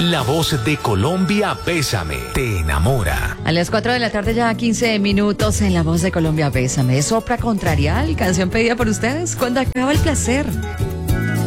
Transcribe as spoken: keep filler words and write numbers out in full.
La voz de Colombia, Bésame, te enamora. A las cuatro de la tarde, ya quince minutos en La Voz de Colombia, Bésame. Es Sopra Contrarial, canción pedida por ustedes. Cuando acaba el placer.